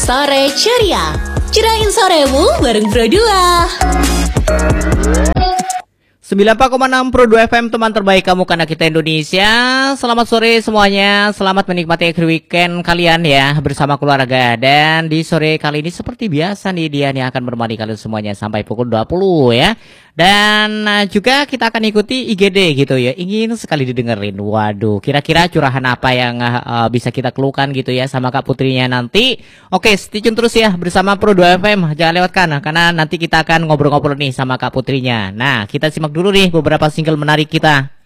Sore Ceria. Cerain soremu bareng Pro 2. 94,6 Pro 2 FM, teman terbaik kamu karena kita Indonesia. Selamat sore semuanya, selamat menikmati akhir weekend kalian ya bersama keluarga. Dan di sore kali ini seperti biasa nih Dian yang akan menemani kalian semuanya sampai pukul 20 ya. Dan juga kita akan ikuti IGD gitu ya, ingin sekali didengerin. Waduh, kira-kira curahan apa yang bisa kita keluhkan gitu ya sama Kak Putrinya nanti. Oke, stay tune terus ya bersama Pro 2 FM, jangan lewatkan karena nanti kita akan ngobrol-ngobrol nih sama Kak Putrinya. Nah, kita simak dulu nih beberapa single menarik kita.